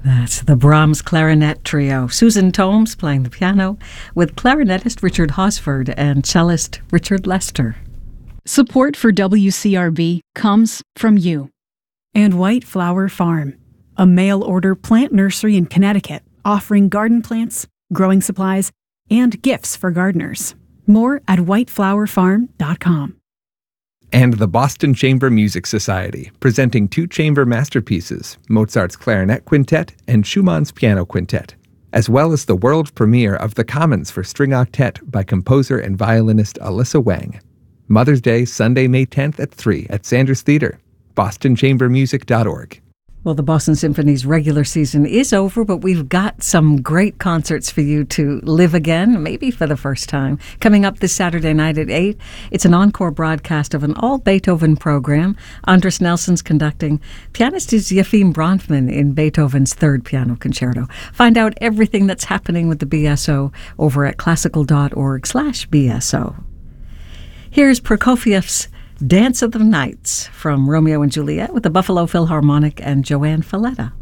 That's the Brahms Clarinet Trio. Susan Tomes playing the piano with clarinetist Richard Hosford and cellist Richard Lester. Support for WCRB comes from you. And White Flower Farm, a mail-order plant nursery in Connecticut, offering garden plants, growing supplies, and gifts for gardeners. More at whiteflowerfarm.com. And the Boston Chamber Music Society, presenting 2 chamber masterpieces, Mozart's Clarinet Quintet and Schumann's Piano Quintet, as well as the world premiere of The Commons for String Octet by composer and violinist Alyssa Wang. Mother's Day, Sunday, May 10th at 3 at Sanders Theater, bostonchambermusic.org. Well, the Boston Symphony's regular season is over, but we've got some great concerts for you to live again, maybe for the first time. Coming up this Saturday night at 8, it's an encore broadcast of an all-Beethoven program. Andres Nelson's conducting. Pianist is Yefim Bronfman in Beethoven's Third Piano Concerto. Find out everything that's happening with the BSO over at classical.org/BSO. Here's Prokofiev's Dance of the Nights from Romeo and Juliet with the Buffalo Philharmonic and Joanne Falletta.